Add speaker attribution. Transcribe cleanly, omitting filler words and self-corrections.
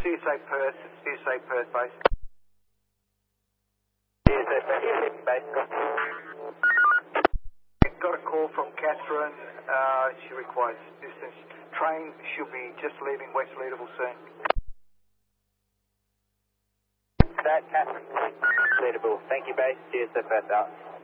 Speaker 1: CSA Perth base.
Speaker 2: CSA Perth base.
Speaker 1: Got a call from Catherine. She requires assistance. Train should be just leaving West Leederville soon.
Speaker 2: That Catherine, Leederville. Thank you, base. CSA Perth out.